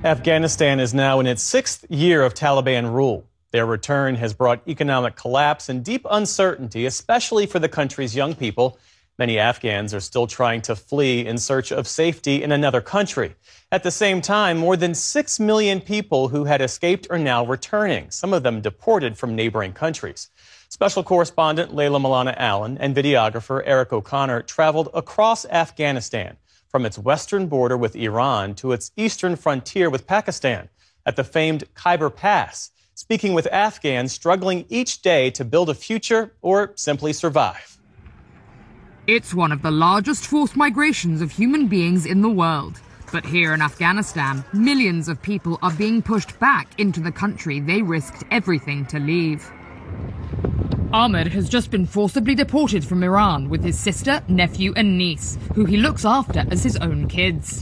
Afghanistan is now in its sixth year of Taliban rule. Their return has brought economic collapse and deep uncertainty, especially for the country's young people. Many Afghans are still trying to flee in search of safety in another country. At the same time, more than 6 million people who had escaped are now returning, some of them deported from neighboring countries. Special correspondent Layla Milana Allen and videographer Eric O'Connor traveled across Afghanistan, from its western border with Iran to its eastern frontier with Pakistan, at the famed Khyber Pass, speaking with Afghans struggling each day to build a future or simply survive. It's one of the largest forced migrations of human beings in the world. But here in Afghanistan, millions of people are being pushed back into the country they risked everything to leave. Ahmed has just been forcibly deported from Iran with his sister, nephew and niece, who he looks after as his own kids.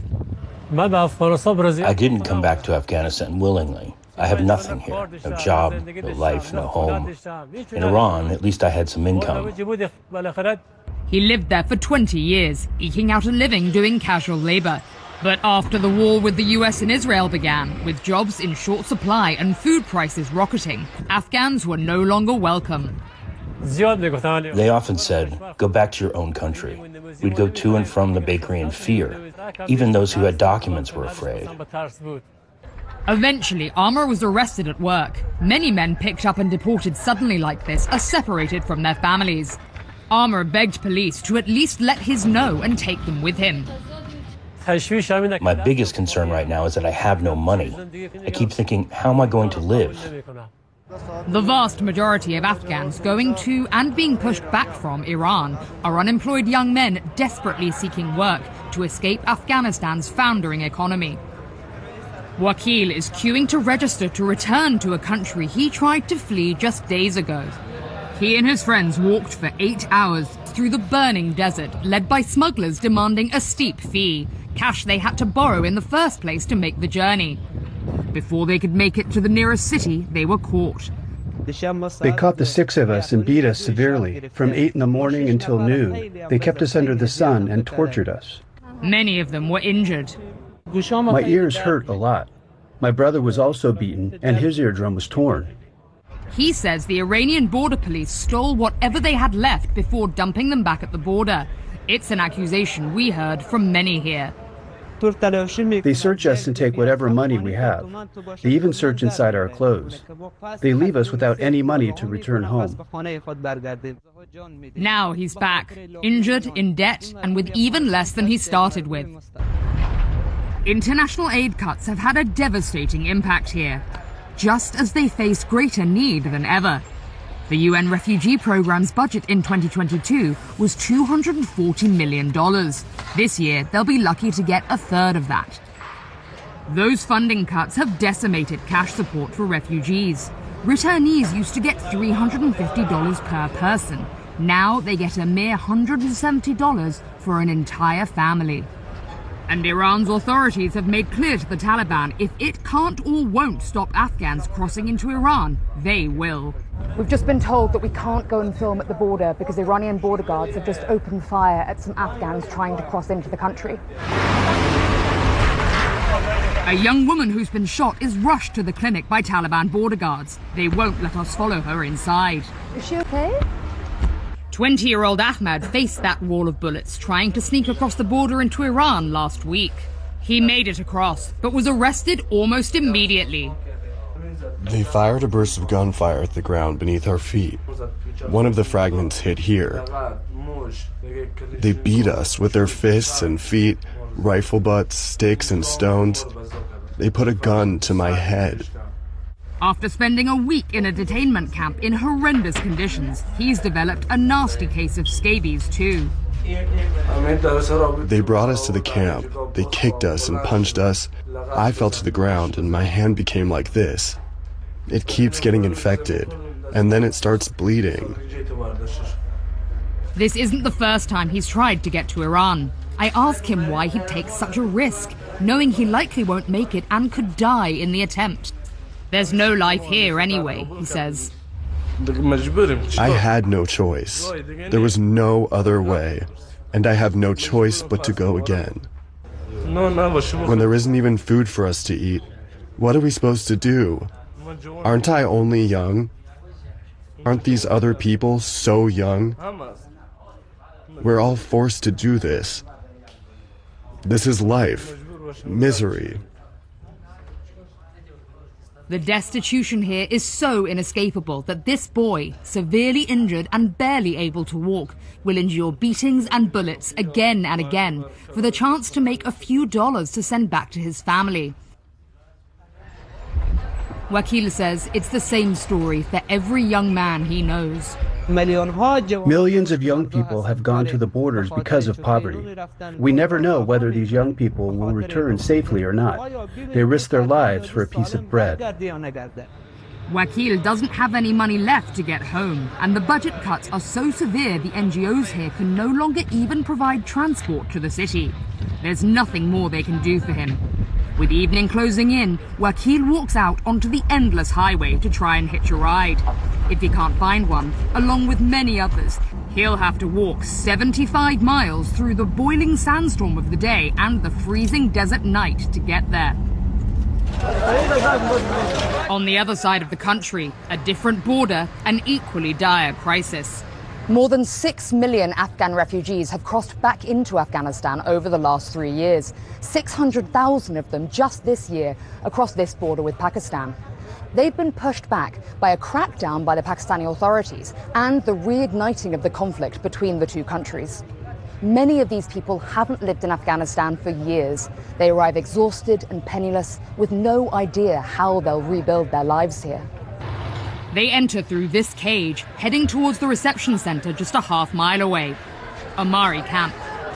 I didn't come back to Afghanistan willingly. I have nothing here. No job, no life, no home. In Iran, at least I had some income. He lived there for 20 years, eking out a living doing casual labor. But after the war with the US and Israel began, with jobs in short supply and food prices rocketing, Afghans were no longer welcome. They often said, go back to your own country. We'd go to and from the bakery in fear. Even those who had documents were afraid. Eventually, Amr was arrested at work. Many men picked up and deported suddenly like this are separated from their families. Amr begged police to at least let his know and take them with him. My biggest concern right now is that I have no money. I keep thinking, how am I going to live? The vast majority of Afghans going to and being pushed back from Iran are unemployed young men desperately seeking work to escape Afghanistan's foundering economy. Wakil is queuing to register to return to a country he tried to flee just days ago. He and his friends walked for 8 hours through the burning desert, led by smugglers demanding a steep fee, cash they had to borrow in the first place to make the journey. Before they could make it to the nearest city, they were caught. They caught the 6 of us and beat us severely, from 8 in the morning until noon. They kept us under the sun and tortured us. Many of them were injured. My ears hurt a lot. My brother was also beaten, and his eardrum was torn. He says the Iranian border police stole whatever they had left before dumping them back at the border. It's an accusation we heard from many here. They search us and take whatever money we have. They even search inside our clothes. They leave us without any money to return home. Now he's back, injured, in debt, and with even less than he started with. International aid cuts have had a devastating impact here, just as they face greater need than ever. The UN Refugee Programme's budget in 2022 was $240 million. This year, they'll be lucky to get a third of that. Those funding cuts have decimated cash support for refugees. Returnees used to get $350 per person. Now they get a mere $170 for an entire family. And Iran's authorities have made clear to the Taliban if it can't or won't stop Afghans crossing into Iran, they will. We've just been told that we can't go and film at the border because Iranian border guards have just opened fire at some Afghans trying to cross into the country. A young woman who's been shot is rushed to the clinic by Taliban border guards. They won't let us follow her inside. Is she okay? 20-year-old Ahmed faced that wall of bullets trying to sneak across the border into Iran last week. He made it across, but was arrested almost immediately. They fired a burst of gunfire at the ground beneath our feet. One of the fragments hit here. They beat us with their fists and feet, rifle butts, sticks and stones. They put a gun to my head. After spending a week in a detainment camp in horrendous conditions, he's developed a nasty case of scabies too. They brought us to the camp. They kicked us and punched us. I fell to the ground and my hand became like this. It keeps getting infected, and then it starts bleeding. This isn't the first time he's tried to get to Iran. I ask him why he'd take such a risk, knowing he likely won't make it and could die in the attempt. There's no life here anyway, he says. I had no choice. There was no other way, and I have no choice but to go again. When there isn't even food for us to eat, What are we supposed to do? Aren't I only young? Aren't these other people so young? We're all forced to do this. This is life. Misery. The destitution here is so inescapable that this boy, severely injured and barely able to walk, will endure beatings and bullets again and again for the chance to make a few dollars to send back to his family. Wakil says it's the same story for every young man he knows. Millions of young people have gone to the borders because of poverty. We never know whether these young people will return safely or not. They risk their lives for a piece of bread. Wakil doesn't have any money left to get home, and the budget cuts are so severe the NGOs here can no longer even provide transport to the city. There's nothing more they can do for him. With evening closing in, Wakil walks out onto the endless highway to try and hitch a ride. If he can't find one, along with many others, he'll have to walk 75 miles through the boiling sandstorm of the day and the freezing desert night to get there. On the other side of the country, a different border, an equally dire crisis. More than 6 million Afghan refugees have crossed back into Afghanistan over the last 3 years. 600,000 of them just this year across this border with Pakistan. They've been pushed back by a crackdown by the Pakistani authorities and the reigniting of the conflict between the two countries. Many of these people haven't lived in Afghanistan for years. They arrive exhausted and penniless with no idea how they'll rebuild their lives here. They enter through this cage, heading towards the reception centre just a half-mile away, Omari Camp.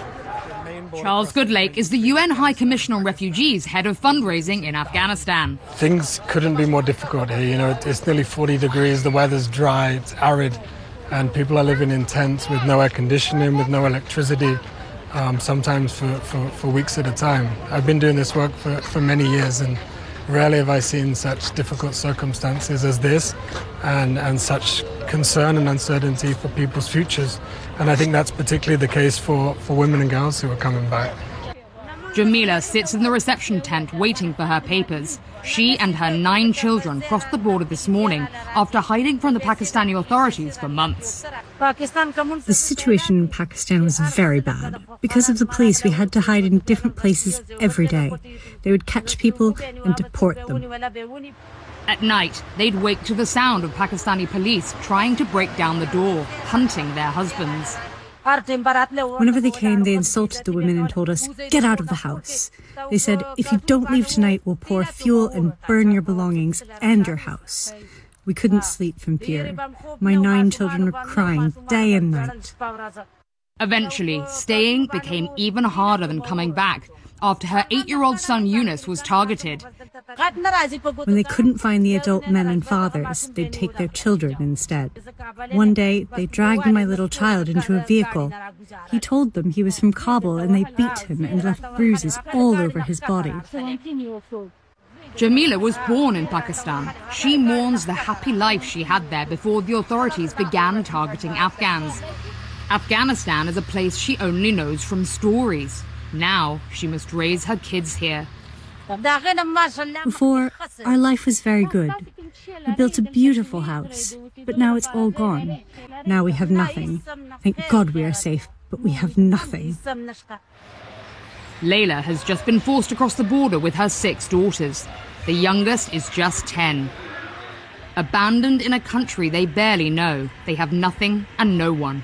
Charles Goodlake is the UN High Commissioner on Refugees, head of fundraising in Afghanistan. Things couldn't be more difficult here. You know, it's nearly 40 degrees, the weather's dry, it's arid, and people are living in tents with no air conditioning, with no electricity, sometimes for weeks at a time. I've been doing this work for many years, and rarely have I seen such difficult circumstances as this and such concern and uncertainty for people's futures. And I think that's particularly the case for women and girls who are coming back. Jamila sits in the reception tent waiting for her papers. She and her 9 children crossed the border this morning after hiding from the Pakistani authorities for months. The situation in Pakistan was very bad. Because of the police, we had to hide in different places every day. They would catch people and deport them. At night, they'd wake to the sound of Pakistani police trying to break down the door, hunting their husbands. Whenever they came, they insulted the women and told us, "Get out of the house." They said, "If you don't leave tonight, we'll pour fuel and burn your belongings and your house." We couldn't sleep from fear. My 9 children were crying day and night. Eventually, staying became even harder than coming back after her 8-year-old son Yunus was targeted. When they couldn't find the adult men and fathers, they'd take their children instead. One day, they dragged my little child into a vehicle. He told them he was from Kabul, and they beat him and left bruises all over his body. Jamila was born in Pakistan. She mourns the happy life she had there before the authorities began targeting Afghans. Afghanistan is a place she only knows from stories. Now she must raise her kids here. Before, our life was very good. We built a beautiful house, but now it's all gone. Now we have nothing. Thank God we are safe, but we have nothing. Layla has just been forced across the border with her 6 daughters. The youngest is just 10. Abandoned in a country they barely know, they have nothing and no one.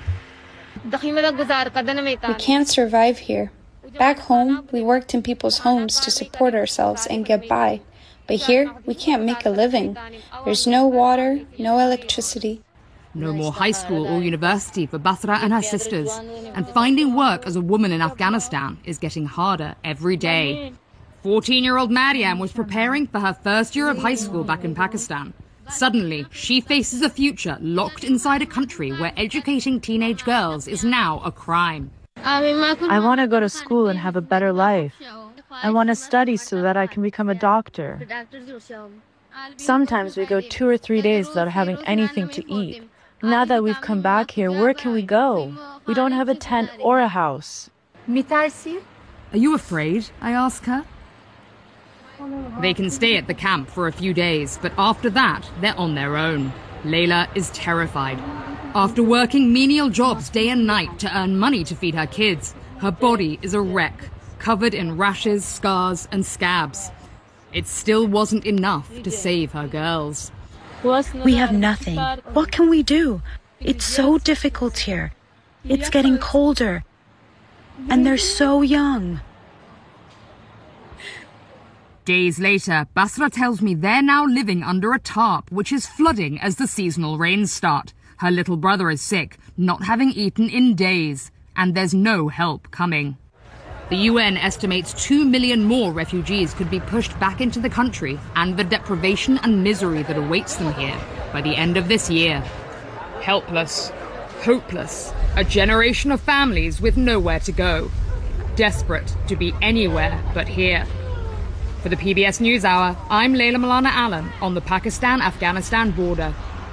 We can't survive here. Back home, we worked in people's homes to support ourselves and get by. But here, we can't make a living. There's no water, no electricity. No more high school or university for Basra and her sisters. And finding work as a woman in Afghanistan is getting harder every day. 14-year-old Mariam was preparing for her first year of high school back in Pakistan. Suddenly, she faces a future locked inside a country where educating teenage girls is now a crime. I want to go to school and have a better life. I want to study so that I can become a doctor. Sometimes we go 2 or 3 days without having anything to eat. Now that we've come back here, where can we go? We don't have a tent or a house. Are you afraid? I ask her. They can stay at the camp for a few days, but after that, they're on their own. Layla is terrified. After working menial jobs day and night to earn money to feed her kids, her body is a wreck, covered in rashes, scars, and scabs. It still wasn't enough to save her girls. We have nothing. What can we do? It's so difficult here. It's getting colder. And they're so young. Days later, Basra tells me they're now living under a tarp, which is flooding as the seasonal rains start. Her little brother is sick, not having eaten in days, and there's no help coming. The UN estimates 2 million more refugees could be pushed back into the country, and the deprivation and misery that awaits them here by the end of this year. Helpless, hopeless, a generation of families with nowhere to go, desperate to be anywhere but here. For the PBS NewsHour, I'm Layla Malana Allen on the Pakistan-Afghanistan border.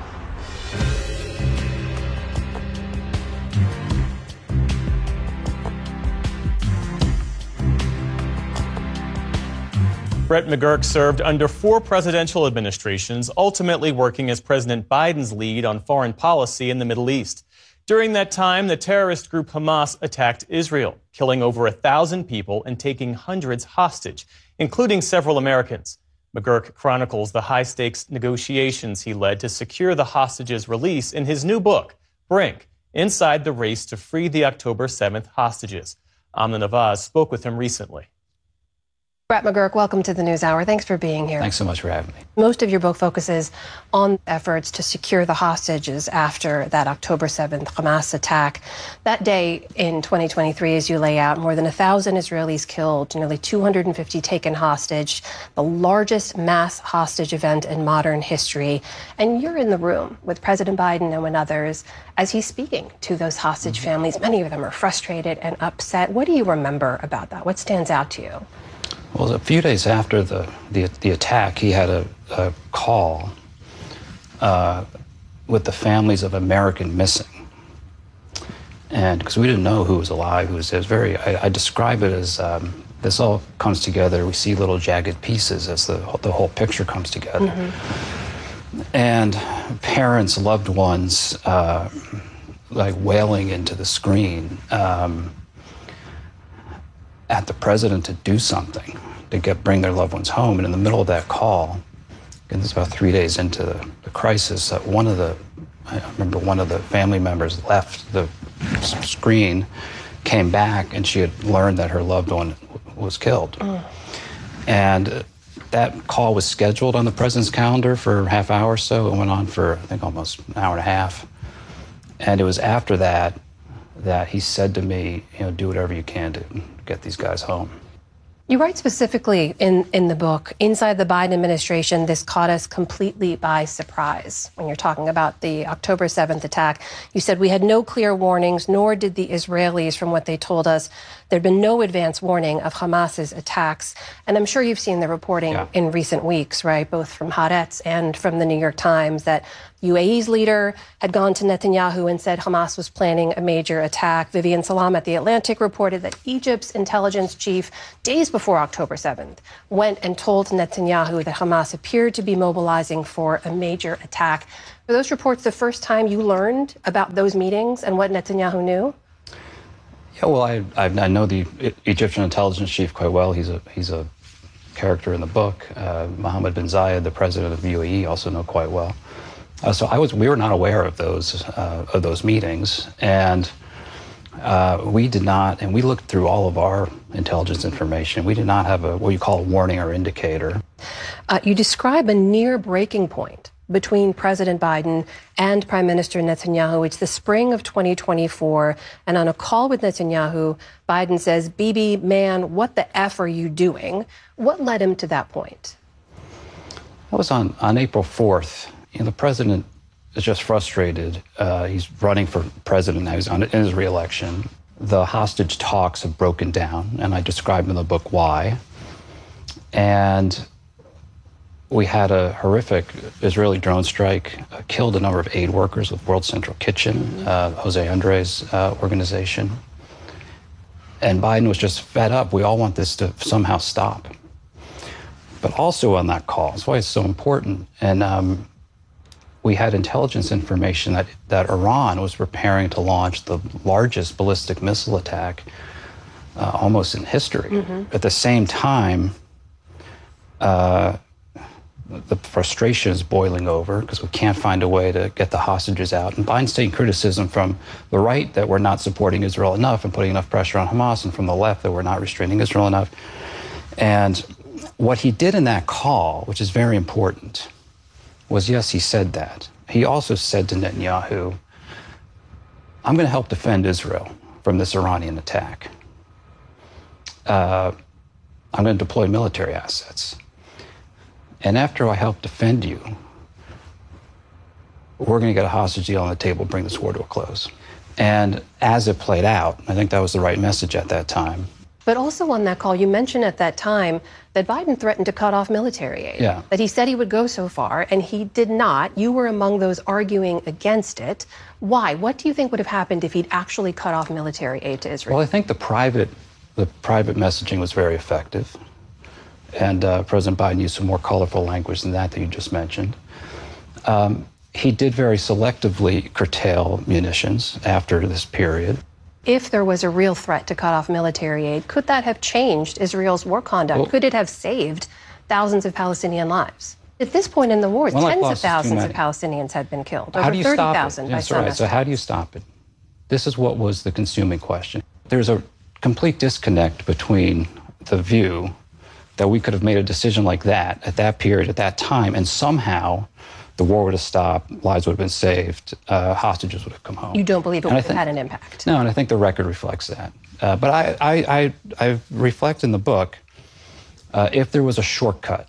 Brett McGurk served under 4 presidential administrations, ultimately working as President Biden's lead on foreign policy in the Middle East. During that time, the terrorist group Hamas attacked Israel, killing over 1,000 people and taking hundreds hostage, including several Americans. McGurk chronicles the high-stakes negotiations he led to secure the hostages' release in his new book, Brink, Inside the Race to Free the October 7th Hostages. Amna Nawaz spoke with him recently. Brett McGurk, welcome to the NewsHour. Thanks for being here. Thanks so much for having me. Most of your book focuses on efforts to secure the hostages after that October 7th Hamas attack. That day in 2023, as you lay out, more than 1,000 Israelis killed, nearly 250 taken hostage, the largest mass hostage event in modern history. And you're in the room with President Biden and others as he's speaking to those hostage families. Many of them are frustrated and upset. What do you remember about that? What stands out to you? Well, a few days after the attack, he had a call with the families of American missing. And because we didn't know who was alive, who was I describe it as this all comes together. We see little jagged pieces as the whole picture comes together. Mm-hmm. And parents, loved ones, like wailing into the screen at the president to do something, to bring their loved ones home. And in the middle of that call, and this is about 3 days into the crisis, I remember one of the family members left the screen, came back, and she had learned that her loved one was killed. Oh. And that call was scheduled on the president's calendar for a half hour or so. It went on for, I think, almost an hour and a half. And it was after that he said to me, do whatever you can to get these guys home. You write specifically in the book, inside the Biden administration, this caught us completely by surprise. When you're talking about the October 7th attack, you said we had no clear warnings, nor did the Israelis, from what they told us. There'd been no advance warning of Hamas's attacks. And I'm sure you've seen the reporting in recent weeks, right, both from Haaretz and from the New York Times, that UAE's leader had gone to Netanyahu and said Hamas was planning a major attack. Vivian Salam at The Atlantic reported that Egypt's intelligence chief, days before October 7th, went and told Netanyahu that Hamas appeared to be mobilizing for a major attack. Were those reports the first time you learned about those meetings and what Netanyahu knew? Yeah, well, I know the Egyptian intelligence chief quite well. He's a character in the book. Mohammed bin Zayed, the president of UAE, also know quite well. We were not aware of those meetings, and we did not. And we looked through all of our intelligence information. We did not have what you call a warning or indicator. You describe a near breaking point between President Biden and Prime Minister Netanyahu. It's the spring of 2024, and on a call with Netanyahu, Biden says, "Bibi, man, what the F are you doing?" What led him to that point? That was on April 4th. The president is just frustrated. He's running for president now. He's in his reelection. The hostage talks have broken down, and I describe in the book why. And we had a horrific Israeli drone strike, killed a number of aid workers with World Central Kitchen, Jose Andres' organization. And Biden was just fed up. We all want this to somehow stop. But also on that call, that's why it's so important. And we had intelligence information that Iran was preparing to launch the largest ballistic missile attack almost in history. Mm-hmm. At the same time, the frustration is boiling over because we can't find a way to get the hostages out. And Biden's taking criticism from the right that we're not supporting Israel enough and putting enough pressure on Hamas, and from the left that we're not restraining Israel enough. And what he did in that call, which is very important, was, yes, he said that. He also said to Netanyahu, I'm going to help defend Israel from this Iranian attack. I'm going to deploy military assets. And after I help defend you, we're going to get a hostage deal on the table, bring this war to a close. And as it played out, I think that was the right message at that time. But also on that call, you mentioned at that time that Biden threatened to cut off military aid. Yeah. That he said he would go so far, and he did not. You were among those arguing against it. Why? What do you think would have happened if he'd actually cut off military aid to Israel? Well, I think the private messaging was very effective. And President Biden used some more colorful language than that you just mentioned. He did very selectively curtail munitions after this period. If there was a real threat to cut off military aid, could that have changed Israel's war conduct? Well, could it have saved thousands of Palestinian lives? At this point in the war, tens of thousands of Palestinians had been killed. Over 30,000 by some estimates. So how do you stop it? This is what was the consuming question. There's a complete disconnect between the view that we could have made a decision like that at that period, at that time, and somehow the war would have stopped, lives would have been saved, hostages would have come home. You don't believe it would have had an impact? No, and I think the record reflects that. But I reflect in the book, if there was a shortcut,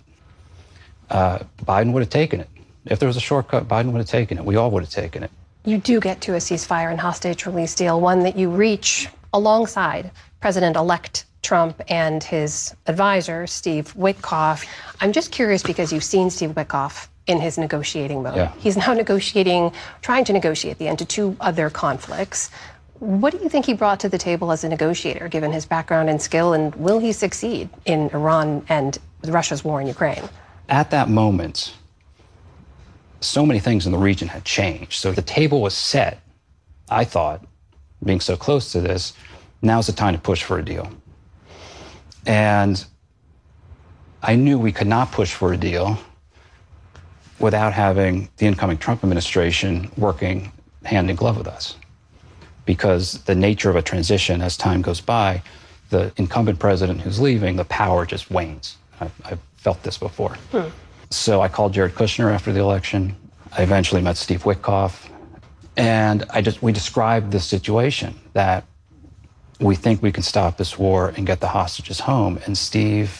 Biden would have taken it. If there was a shortcut, Biden would have taken it. We all would have taken it. You do get to a ceasefire and hostage release deal, one that you reach alongside President-elect Trump and his advisor, Steve Witkoff. I'm just curious because you've seen Steve Witkoff in his negotiating mode. Yeah. He's now trying to negotiate the end to two other conflicts. What do you think he brought to the table as a negotiator, given his background and skill, and will he succeed in Iran and Russia's war in Ukraine? At that moment, so many things in the region had changed. So the table was set, I thought, being so close to this, now's the time to push for a deal. And I knew we could not push for a deal without having the incoming Trump administration working hand in glove with us. Because the nature of a transition, as time goes by, the incumbent president who's leaving, the power just wanes. I've felt this before. So I called Jared Kushner after the election. I eventually met Steve Witkoff. And we described this situation that we think we can stop this war and get the hostages home. And Steve,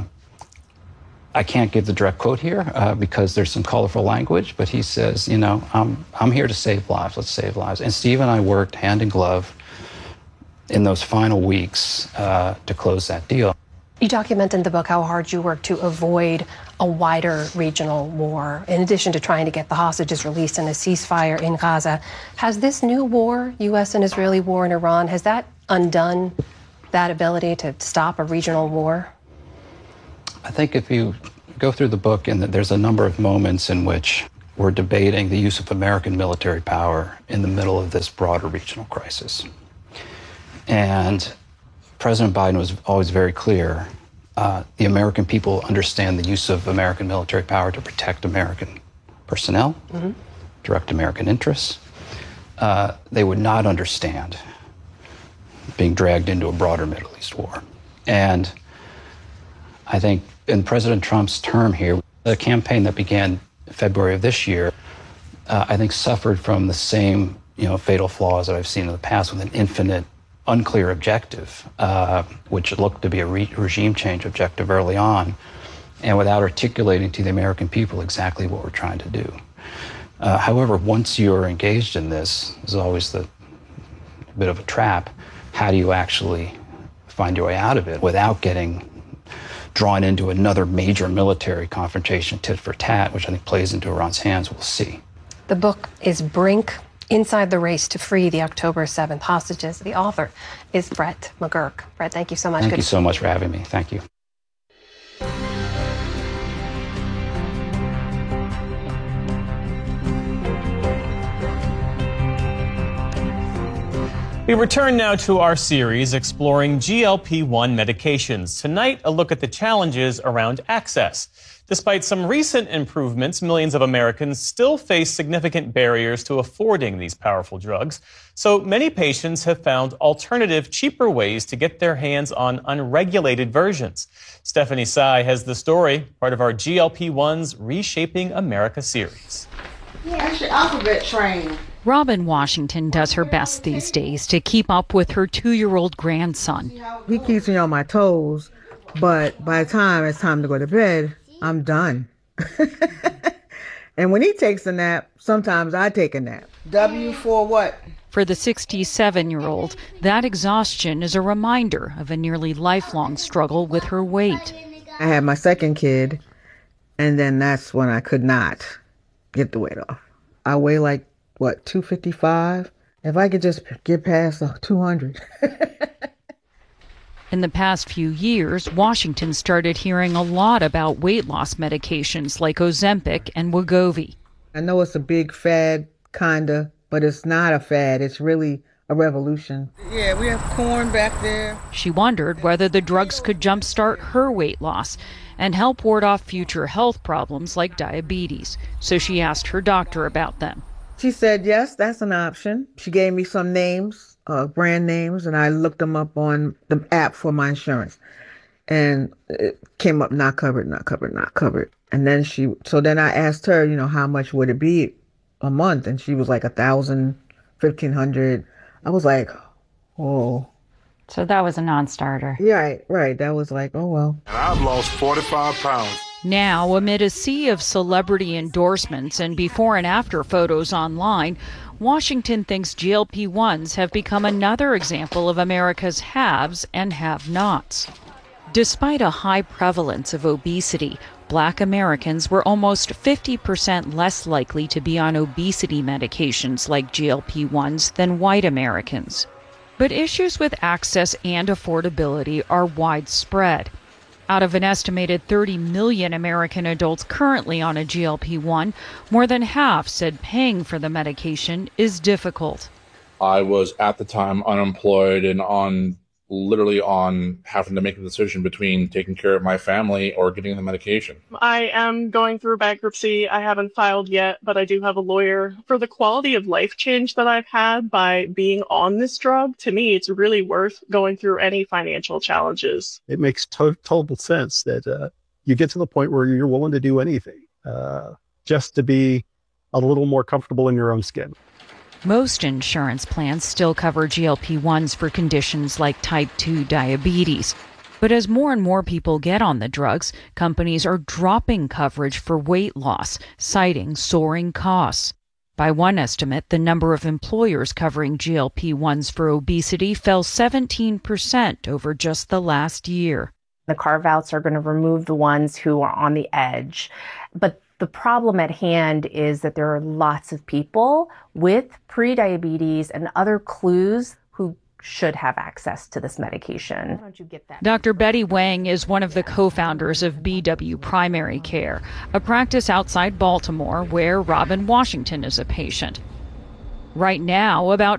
I can't give the direct quote here because there's some colorful language, but he says, you know, I'm here to save lives. Let's save lives. And Steve and I worked hand in glove in those final weeks to close that deal. You document in the book how hard you worked to avoid a wider regional war, in addition to trying to get the hostages released and a ceasefire in Gaza. Has this new war, U.S. and Israeli war in Iran, has that undone that ability to stop a regional war? I think if you go through the book, and there's a number of moments in which we're debating the use of American military power in the middle of this broader regional crisis. And President Biden was always very clear. The American people understand the use of American military power to protect American personnel, direct American interests. They would not understand being dragged into a broader Middle East war. And I think in President Trump's term here, the campaign that began in February of this year, I think suffered from the same, fatal flaws that I've seen in the past, with an infinite, unclear objective, which looked to be a regime change objective early on, and without articulating to the American people exactly what we're trying to do. However, once you're engaged in this, there's always the bit of a trap. How do you actually find your way out of it without getting drawn into another major military confrontation, tit for tat, which I think plays into Iran's hands? We'll see. The book is Brink, Inside the Race to Free the October 7th Hostages. The author is Brett McGurk. Brett, thank you so much. Thank you so much for having me. Thank you. We return now to our series exploring GLP-1 medications. Tonight, a look at the challenges around access. Despite some recent improvements, millions of Americans still face significant barriers to affording these powerful drugs. So many patients have found alternative, cheaper ways to get their hands on unregulated versions. Stephanie Tsai has the story, part of our GLP-1's Reshaping America series. Yeah, actually alphabet train. Robin Washington does her best these days to keep up with her 2-year-old grandson. He keeps me on my toes, but by the time it's time to go to bed, I'm done. And when he takes a nap, sometimes I take a nap. W for what? For the 67-year-old, that exhaustion is a reminder of a nearly lifelong struggle with her weight. I had my second kid, and then that's when I could not get the weight off. I weigh like, 255? If I could just get past 200. In the past few years, Washington started hearing a lot about weight loss medications like Ozempic and Wegovy. I know it's a big fad, kinda, but it's not a fad. It's really a revolution. Yeah, we have corn back there. She wondered whether the drugs could jumpstart her weight loss and help ward off future health problems like diabetes. So she asked her doctor about them. She said, yes, that's an option. She gave me some names, brand names, and I looked them up on the app for my insurance. And it came up not covered, not covered, not covered. And then then I asked her, how much would it be a month? And she was like $1,000, $1,500. I was like, oh. So that was a non-starter. Yeah, right. That was like, oh, well. And I've lost 45 pounds. Now, amid a sea of celebrity endorsements and before and after photos online, Washington thinks GLP-1s have become another example of America's haves and have-nots. Despite a high prevalence of obesity, Black Americans were almost 50% less likely to be on obesity medications like GLP-1s than white Americans. But issues with access and affordability are widespread. Out of an estimated 30 million American adults currently on a GLP-1, more than half said paying for the medication is difficult. I was at the time unemployed and literally on having to make a decision between taking care of my family or getting the medication. I am going through bankruptcy. I haven't filed yet, but I do have a lawyer. For the quality of life change that I've had by being on this drug, to me, it's really worth going through any financial challenges. It makes total sense that you get to the point where you're willing to do anything just to be a little more comfortable in your own skin. Most insurance plans still cover GLP-1s for conditions like type 2 diabetes. But as more and more people get on the drugs, companies are dropping coverage for weight loss, citing soaring costs. By one estimate, the number of employers covering GLP-1s for obesity fell 17% over just the last year. The carve-outs are going to remove the ones who are on the edge. But the problem at hand is that there are lots of people with prediabetes and other clues who should have access to this medication. Why don't you get that? Dr. Betty Wang is one of the co-founders of BW Primary Care, a practice outside Baltimore where Robin Washington is a patient. Right now, about